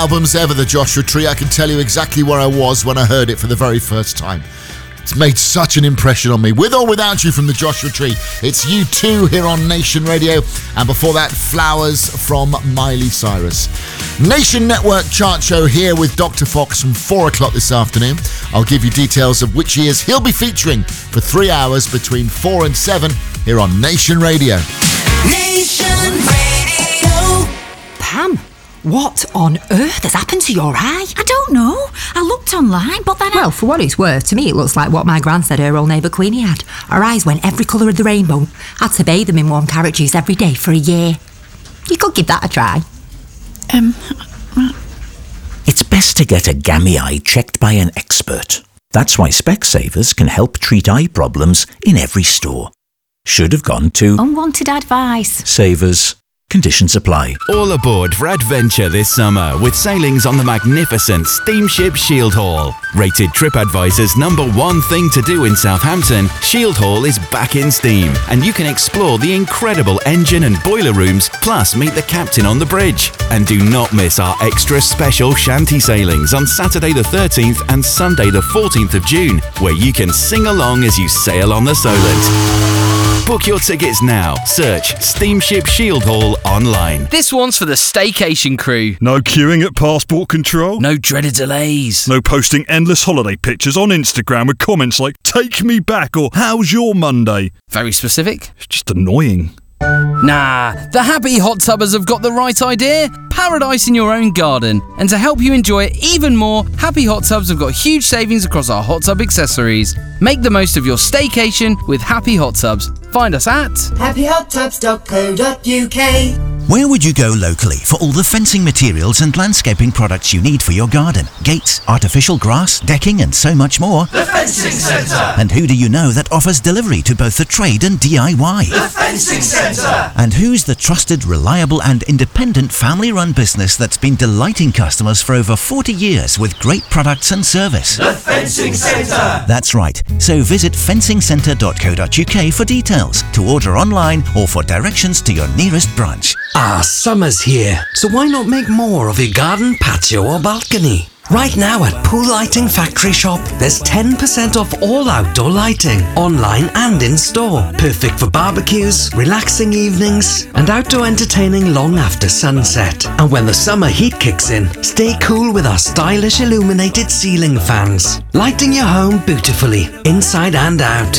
albums ever, the Joshua Tree. I can tell you exactly where I was when I heard it for the very first time. It's made such an impression on me. With or without you from the Joshua Tree. It's U2 here on Nation Radio. And before that, Flowers from Miley Cyrus. Nation Network chart show here with Dr. Fox from 4 o'clock this afternoon. I'll give you details of which years he'll be featuring for 3 hours between 4 and 7 here on Nation Radio. Nation Radio. Pam, what on earth has happened to your eye? I don't know. I looked online, but then Well, for what it's worth, to me it looks like what my gran said her old neighbour Queenie had. Her eyes went every colour of the rainbow. Had to bathe them in warm carrot juice every day for a year. You could give that a try. It's best to get a gammy eye checked by an expert. That's why Specsavers can help treat eye problems in every store. Should have gone to unwanted advice. Savers. Conditions apply. All aboard for adventure this summer with sailings on the magnificent steamship Shield Hall. Rated TripAdvisor's #1 thing to do in Southampton, Shield Hall is back in steam and you can explore the incredible engine and boiler rooms, plus meet the captain on the bridge. And do not miss our extra special shanty sailings on Saturday the 13th and Sunday the 14th of June, where you can sing along as you sail on the Solent. Book your tickets now. Search Steamship Shield Hall online. This one's for the staycation crew. No queuing at passport control. No dreaded delays. No posting endless holiday pictures on Instagram with comments like, "Take me back," or "How's your Monday?" Very specific. It's just annoying. Nah, the Happy Hot Tubbers have got the right idea. Paradise in your own garden. And to help you enjoy it even more, Happy Hot Tubs have got huge savings across our hot tub accessories. Make the most of your staycation with Happy Hot Tubs. Find us at happyhottubs.co.uk. Where would you go locally for all the fencing materials and landscaping products you need for your garden? Gates, artificial grass, decking and so much more. The Fencing Centre. And who do you know that offers delivery to both the trade and DIY? The Fencing Centre. And who's the trusted, reliable and independent family-run business that's been delighting customers for over 40 years with great products and service? The Fencing Centre. That's right. So visit fencingcentre.co.uk for details, to order online or for directions to your nearest branch. Summer's here, so why not make more of your garden, patio or balcony? Right now at Pool Lighting Factory Shop, there's 10% off all outdoor lighting, online and in store. Perfect for barbecues, relaxing evenings, and outdoor entertaining long after sunset. And when the summer heat kicks in, stay cool with our stylish illuminated ceiling fans, lighting your home beautifully, inside and out.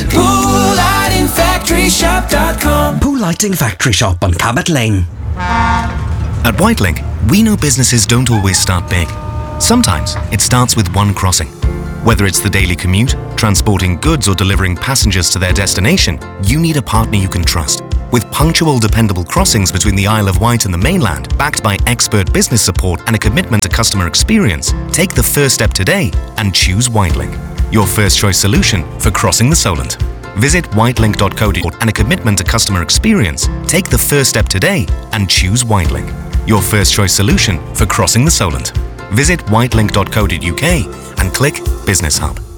PoolLightingFactoryShop.com. Pool Lighting Factory Shop on Cabot Lane. At Whitelink, we know businesses don't always start big. Sometimes it starts with one crossing. Whether it's the daily commute, transporting goods or delivering passengers to their destination, you need a partner you can trust. With punctual, dependable crossings between the Isle of Wight and the mainland, backed by expert business support and a commitment to customer experience, take the first step today and choose Whitelink, your first choice solution for crossing the Solent. Visit whitelink.co.uk and a commitment to customer experience. Take the first step today and choose Whitelink, your first choice solution for crossing the Solent. Visit whitelink.co.uk and click Business Hub.